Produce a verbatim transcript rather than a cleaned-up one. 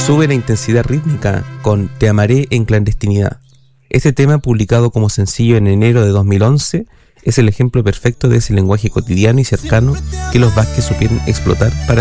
sube la intensidad rítmica con Te amaré en clandestinidad. Este tema, publicado como sencillo en enero de dos mil once, es el ejemplo perfecto de ese lenguaje cotidiano y cercano que los Vázquez supieron explotar para